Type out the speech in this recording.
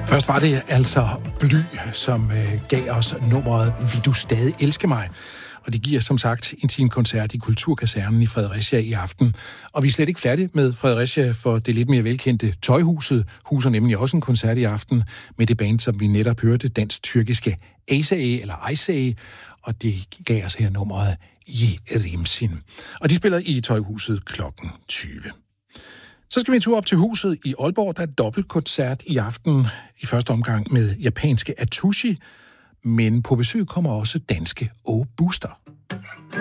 Først var det altså Bly, som gav os nummeret Vil du stadig elske mig? Og det giver som sagt en koncert i Kulturkasernen i Fredericia i aften. Og vi er slet ikke færdige med Fredericia, for det lidt mere velkendte Tøjhuset huser nemlig også en koncert i aften med det band, som vi netop hørte, dansk-tyrkiske Aysa'e eller Aysa'e, og det gav os her nummeret Yerimsin. Og de spiller i Tøjhuset klokken 20. Så skal vi en tur op til huset i Aalborg. Der er dobbeltkoncert i aften i første omgang med japanske Atsushi, men på besøg kommer også danske O Booster.